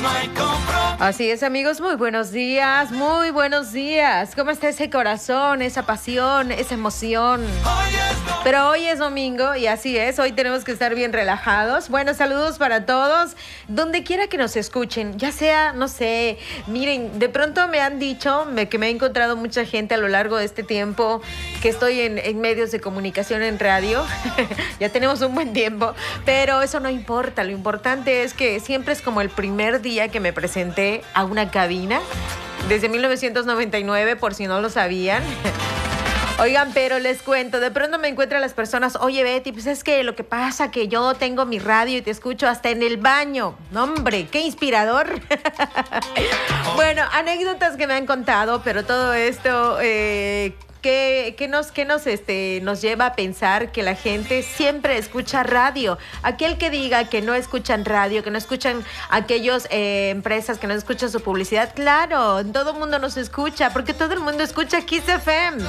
Así es, amigos, muy buenos días, muy buenos días. ¿Cómo está ese corazón, esa pasión, esa emoción? Pero hoy es domingo y así es, hoy tenemos que estar bien relajados. Bueno, saludos para todos, donde quiera que nos escuchen, ya sea, no sé, miren, de pronto me han dicho que me he encontrado mucha gente a lo largo de este tiempo que estoy en medios de comunicación, en radio. Ya tenemos un buen tiempo, pero eso no importa, lo importante es que siempre es como el primer día que me presenté a una cabina, desde 1999, por si no lo sabían. Oigan, pero les cuento, de pronto me encuentran las personas, oye Betty, pues es que lo que pasa que yo tengo mi radio y te escucho hasta en el baño. No, hombre, qué inspirador. Bueno, anécdotas que me han contado, pero todo esto que nos lleva a pensar que la gente siempre escucha radio. Aquel que diga que no escuchan radio, que no escuchan aquellas empresas, que no escuchan su publicidad, claro, todo el mundo nos escucha, porque todo el mundo escucha Kiss FM.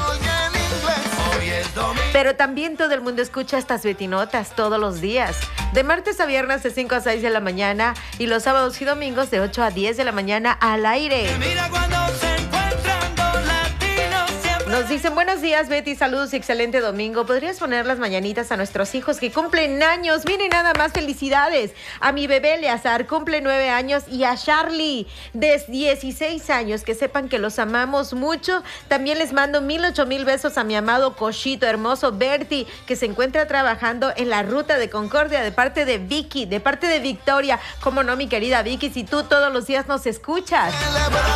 Pero también todo el mundo escucha estas betinotas todos los días, de martes a viernes de 5 a 6 de la mañana y los sábados y domingos de 8 a 10 de la mañana al aire. Nos dicen, buenos días Betty, saludos y excelente domingo. ¿Podrías poner las mañanitas a nuestros hijos que cumplen años? Miren nada más, felicidades. A mi bebé Eleazar cumple 9 años y a Charlie de 16 años. Que sepan que los amamos mucho. También les mando 1000 besos a mi amado Cochito hermoso Bertie, que se encuentra trabajando en la ruta de Concordia, de parte de Vicky, de parte de Victoria. Cómo no, mi querida Vicky, si tú todos los días nos escuchas.